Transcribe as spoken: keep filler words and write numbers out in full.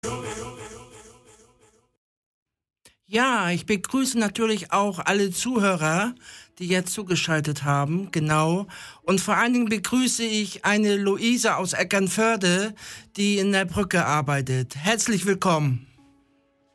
Ja, ich begrüße natürlich auch alle Zuhörer, die jetzt zugeschaltet haben, genau. Und vor allen Dingen begrüße ich eine Luise aus Eckernförde, die in der Brücke arbeitet. Herzlich willkommen.